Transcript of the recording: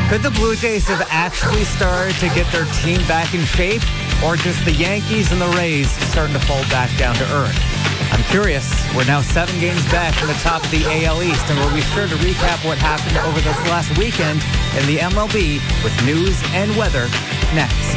Could the Blue Jays have actually started to get their team back in shape, or just the Yankees and the Rays starting to fall back down to earth? I'm curious. We're now 7 games back from the top of the AL East, and we'll be sure to recap what happened over this last weekend in the MLB with news and weather next.